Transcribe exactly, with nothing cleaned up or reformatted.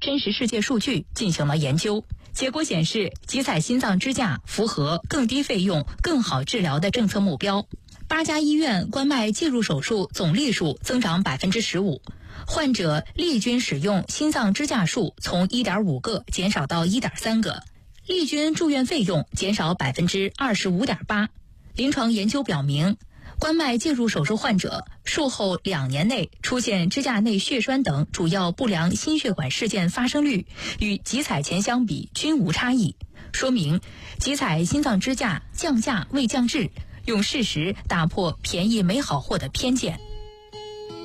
真实世界数据进行了研究。结果显示，集采心脏支架符合更低费用、更好治疗的政策目标。八家医院关脉介入手术总例数增长百分之十五，患者力均使用心脏支架数从一点五个减少到一点三个，力均住院费用减少百分之二十五点八。临床研究表明，关脉介入手术患者术后两年内出现支架内血栓等主要不良心血管事件发生率与集采前相比均无差异，说明集采心脏支架降价未降质，用事实打破便宜没好货的偏见。